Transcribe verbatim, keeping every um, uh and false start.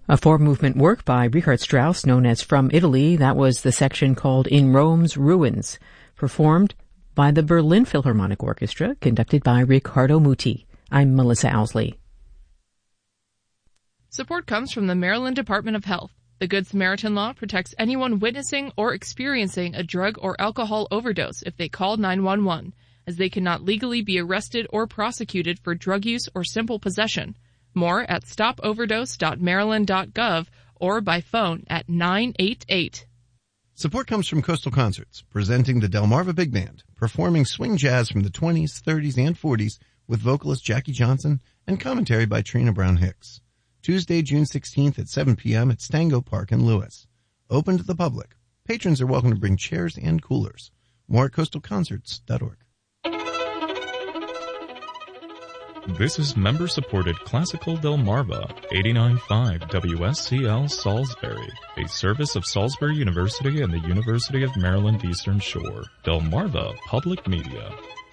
A four-movement work by Richard Strauss known as From Italy. That was the section called In Rome's Ruins, performed by the Berlin Philharmonic Orchestra, conducted by Riccardo Muti. I'm Melissa Owsley. Support comes from the Maryland Department of Health. The Good Samaritan Law protects anyone witnessing or experiencing a drug or alcohol overdose if they call nine one one, as they cannot legally be arrested or prosecuted for drug use or simple possession. More at stop overdose dot maryland dot gov or by phone at nine eight eight. Support comes from Coastal Concerts, presenting the Delmarva Big Band, performing swing jazz from the twenties, thirties, and forties with vocalist Jackie Johnson and commentary by Trina Brown Hicks. Tuesday, June sixteenth at seven p.m. at Stango Park in Lewis. Open to the public. Patrons are welcome to bring chairs and coolers. More at coastal concerts dot org. This is member-supported Classical Delmarva, eighty-nine point five W S C L Salisbury, a service of Salisbury University and the University of Maryland Eastern Shore. Delmarva Public Media.